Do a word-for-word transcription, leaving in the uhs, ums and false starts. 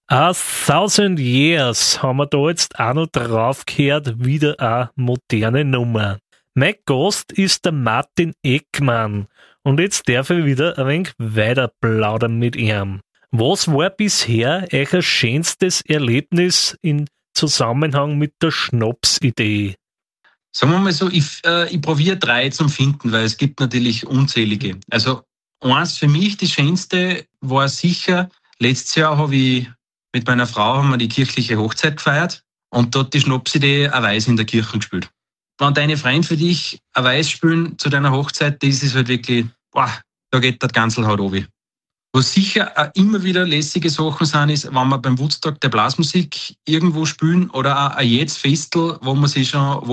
A Thousand Years haben wir da jetzt auch noch drauf gehört, wieder eine moderne Nummer. Mein Gast ist der Martin Eckmann und jetzt darf ich wieder ein wenig weiter plaudern mit ihm. Was war bisher euer schönstes Erlebnis im Zusammenhang mit der Schnapsidee? Sagen wir mal so, ich, äh, ich probiere drei zum Finden, weil es gibt natürlich unzählige. Also eins für mich, die schönste, war sicher, letztes Jahr habe ich mit meiner Frau haben wir die kirchliche Hochzeit gefeiert und dort die Schnapsidee ein Weiß in der Kirche gespielt. Wenn deine Freunde für dich ein Weiß spielen zu deiner Hochzeit, das ist halt wirklich, boah, da geht der Ganzelhaut runter. Was sicher auch immer wieder lässige Sachen sind, ist, wenn wir beim Woodstock der Blasmusik irgendwo spielen oder auch ein Jetzt Festel, wo man sich schon